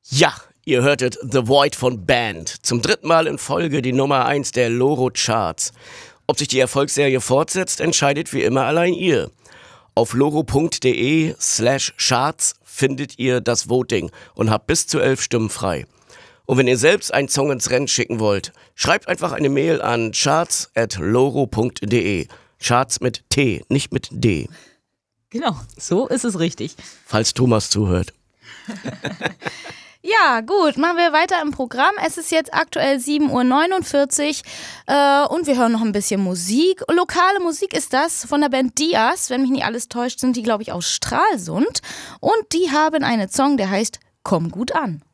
Ja, ihr hörtet The Void von Band. Zum 3. Mal in Folge die Nummer 1 der Loro Charts. Ob sich die Erfolgsserie fortsetzt, entscheidet wie immer allein ihr. Auf loro.de/charts findet ihr das Voting und habt bis zu 11 Stimmen frei. Und wenn ihr selbst einen Song ins Rennen schicken wollt, schreibt einfach eine Mail an charts@loro.de. Charts mit T, nicht mit D. Genau, so ist es richtig. Falls Thomas zuhört. Ja, gut, machen wir weiter im Programm. Es ist jetzt aktuell 7:49 Uhr und wir hören noch ein bisschen Musik. Lokale Musik ist das von der Band Diaz. Wenn mich nicht alles täuscht, sind die, glaube ich, aus Stralsund. Und die haben einen Song, der heißt Komm gut an.